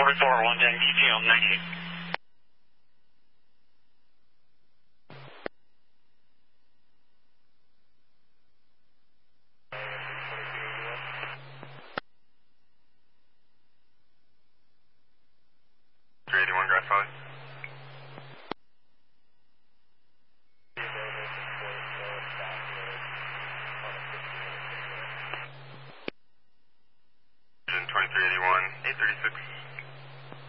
report 110 QTL 98. Grass Valley. Engine 2381, 836.